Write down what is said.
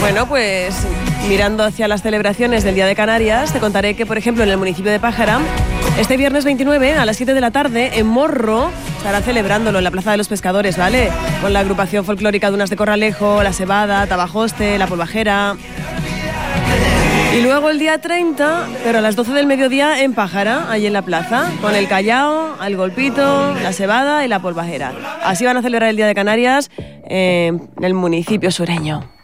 Bueno, pues mirando hacia las celebraciones del Día de Canarias, te contaré que, por ejemplo, en el municipio de Pájara, este viernes 29 a las 7 de la tarde, en Morro, estará celebrándolo en la Plaza de los Pescadores, ¿vale? Con la agrupación folclórica Dunas de Corralejo, La Cebada, Tabajoste, La Polvajera. Y luego el día 30, pero a las 12 del mediodía en Pájara, allí en la plaza, con el Callao, el Golpito, La Cebada y La Polvajera. Así van a celebrar el Día de Canarias en el municipio sureño.